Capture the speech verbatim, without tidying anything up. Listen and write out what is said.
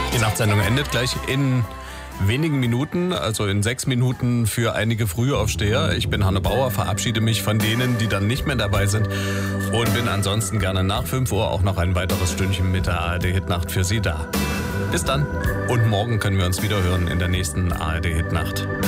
Die Nachtsendung endet gleich in wenigen Minuten, also in sechs Minuten für einige Frühaufsteher. Ich bin Hanne Bauer, verabschiede mich von denen, die dann nicht mehr dabei sind und bin ansonsten gerne nach fünf Uhr auch noch ein weiteres Stündchen mit der A R D-Hitnacht für Sie da. Bis dann und morgen können wir uns wieder hören in der nächsten A R D-Hitnacht.